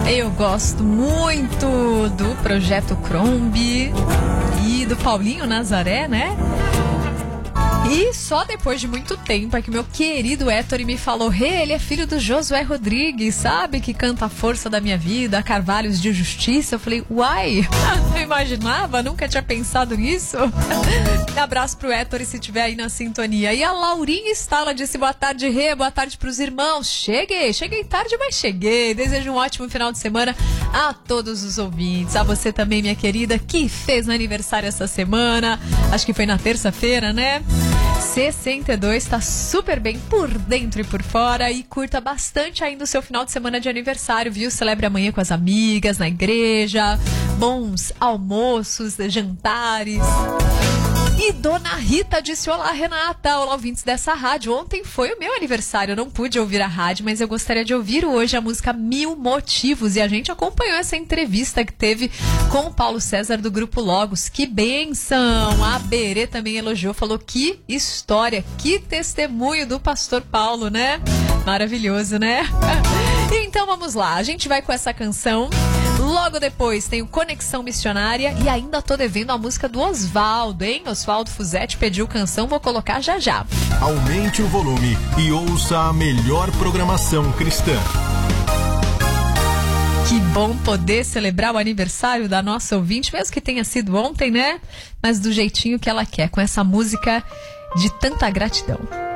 Eu gosto muito do Projeto Crombie e do Paulinho Nazaré, né? E só depois de muito tempo é que meu querido Héctor me falou: ele é filho do Josué Rodrigues, sabe? Que canta A Força da Minha Vida, Carvalhos de Justiça. Eu falei, uai, não imaginava, nunca tinha pensado nisso. Abraço pro Héctor, se estiver aí na sintonia. E a Laurinha Stala disse: boa tarde, Rê, boa tarde pros irmãos. Cheguei tarde, mas cheguei. Desejo um ótimo final de semana a todos os ouvintes. A você também, minha querida, que fez aniversário essa semana. Acho que foi na terça-feira, né? 62, tá super bem por dentro e por fora, e curta bastante ainda o seu final de semana de aniversário, viu? Celebre amanhã com as amigas, na igreja, bons almoços, jantares. E Dona Rita disse: olá, Renata, olá, ouvintes dessa rádio. Ontem foi o meu aniversário, eu não pude ouvir a rádio, mas eu gostaria de ouvir hoje a música Mil Motivos. E a gente acompanhou essa entrevista que teve com o Paulo César do Grupo Logos. Que bênção! A Berê também elogiou, falou: que história, que testemunho do pastor Paulo, né? Maravilhoso, né? Então vamos lá, a gente vai com essa canção. Logo depois tem o Conexão Missionária e ainda tô devendo a música do Osvaldo, hein? Osvaldo Fusetti pediu canção, vou colocar já já. Aumente o volume e ouça a melhor programação cristã. Que bom poder celebrar o aniversário da nossa ouvinte, mesmo que tenha sido ontem, né? Mas do jeitinho que ela quer, com essa música de tanta gratidão.